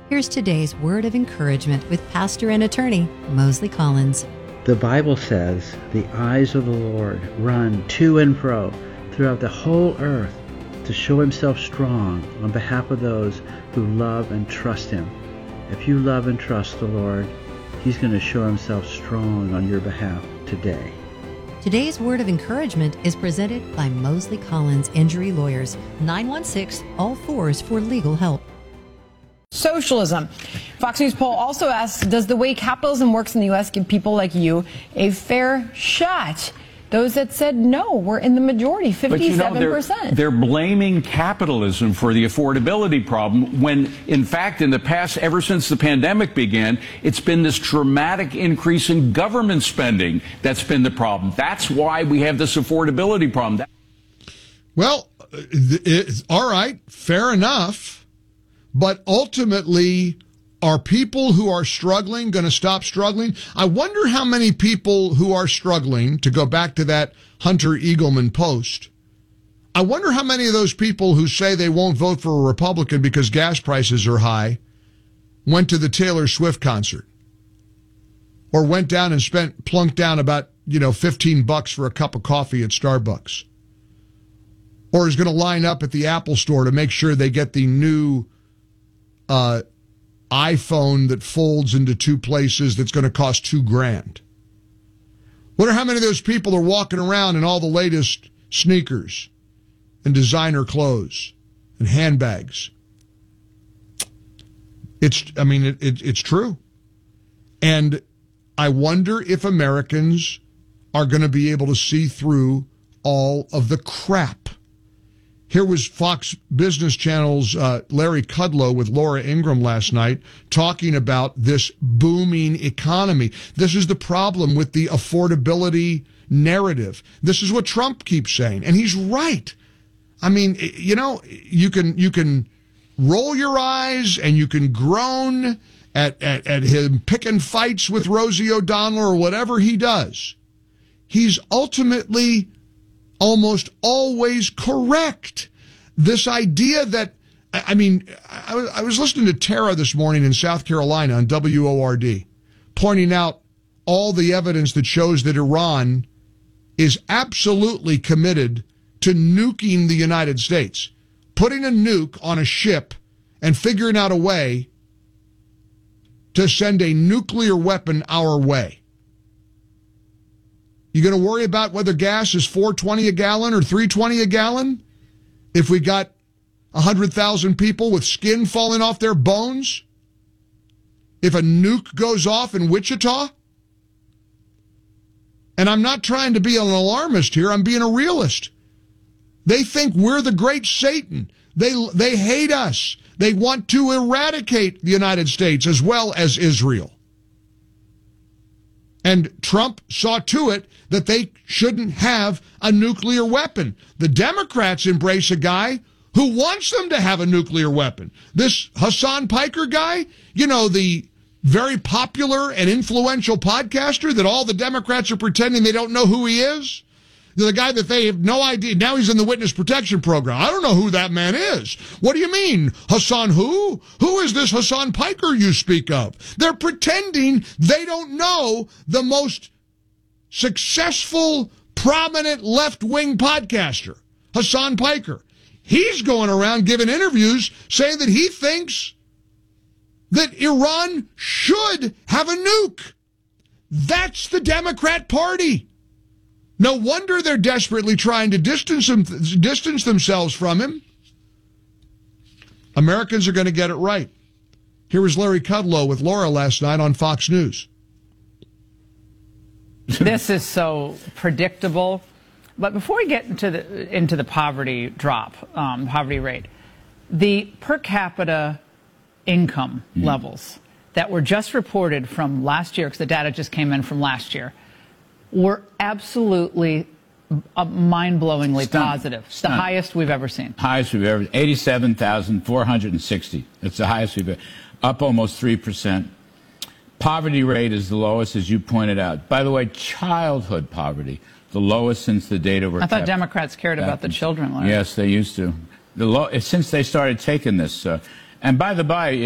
Here's today's word of encouragement with pastor and attorney Mosley Collins. The Bible says, the eyes of the Lord run to and fro throughout the whole earth to show himself strong on behalf of those who love and trust him. If you love and trust the Lord, he's going to show himself strong on your behalf today. Today's word of encouragement is presented by Mosley Collins Injury Lawyers, 916-ALL-4s for legal help. Socialism. Fox News poll also asks, does the way capitalism works in the U.S. give people like you a fair shot? Those that said no were in the majority, 57%. They're blaming capitalism for the affordability problem when, in fact, in the past, ever since the pandemic began, it's been this dramatic increase in government spending that's been the problem. That's why we have this affordability problem. Well, all right, fair enough. But ultimately, are people who are struggling going to stop struggling? I wonder how many people who are struggling, to go back to that Hunter Eagleman post, I wonder how many of those people who say they won't vote for a Republican because gas prices are high went to the Taylor Swift concert or went down and plunked down about, $15 for a cup of coffee at Starbucks, or is going to line up at the Apple store to make sure they get the new iPhone that folds into two places that's going to cost $2,000. Wonder how many of those people are walking around in all the latest sneakers and designer clothes and handbags. It's true. And I wonder if Americans are going to be able to see through all of the crap. Here was Fox Business Channel's Larry Kudlow with Laura Ingraham last night talking about this booming economy. This is the problem with the affordability narrative. This is what Trump keeps saying, and he's right. I mean, you can roll your eyes and you can groan at him picking fights with Rosie O'Donnell or whatever he does. He's ultimately almost always correct. This idea that, I was listening to Tara this morning in South Carolina on WORD, pointing out all the evidence that shows that Iran is absolutely committed to nuking the United States, putting a nuke on a ship and figuring out a way to send a nuclear weapon our way. You going to worry about whether gas is $4.20 a gallon or $3.20 a gallon if we got 100,000 people with skin falling off their bones? If a nuke goes off in Wichita? And I'm not trying to be an alarmist here. I'm being a realist. They think we're the great Satan. They hate us. They want to eradicate the United States as well as Israel. And Trump saw to it that they shouldn't have a nuclear weapon. The Democrats embrace a guy who wants them to have a nuclear weapon. This Hassan Piker guy, the very popular and influential podcaster that all the Democrats are pretending they don't know who he is. The guy that they have no idea. Now he's in the witness protection program. I don't know who that man is. What do you mean? Hassan who? Who is this Hassan Piker you speak of? They're pretending they don't know the most successful, prominent left-wing podcaster, Hassan Piker. He's going around giving interviews saying that he thinks that Iran should have a nuke. That's the Democrat Party. No wonder they're desperately trying to distance themselves from him. Americans are going to get it right. Here was Larry Kudlow with Laura last night on Fox News. This is so predictable. But before we get into the poverty poverty rate, the per capita income levels that were just reported from last year, because the data just came in from last year, were absolutely mind-blowingly positive. It's the highest we've ever seen. Highest we've ever, 87,460. It's the highest we've ever, up almost 3%. Poverty rate is the lowest, as you pointed out. By the way, childhood poverty, the lowest since the data were I thought Democrats cared about the children. Yes, they used to. Since they started taking this. And by the by,